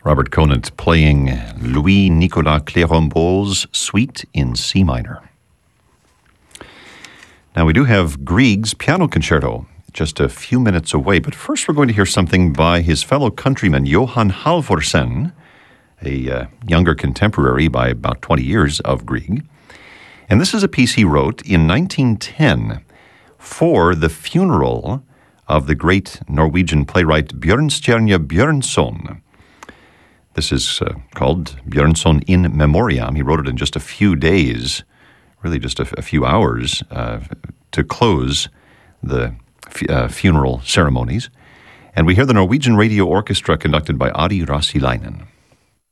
Robert Conant playing Louis-Nicolas Clérambault's Suite in C minor. Now, we do have Grieg's Piano Concerto just a few minutes away, but first we're going to hear something by his fellow countryman Johan Halvorsen, a younger contemporary by about 20 years of Grieg. And this is a piece he wrote in 1910 for the funeral of the great Norwegian playwright Bjørnstjerne Bjørnson. This is called Bjørnson in Memoriam. He wrote it in just a few days, really just a few hours, to close the funeral ceremonies. And we hear the Norwegian Radio Orchestra conducted by Ari Rasilainen.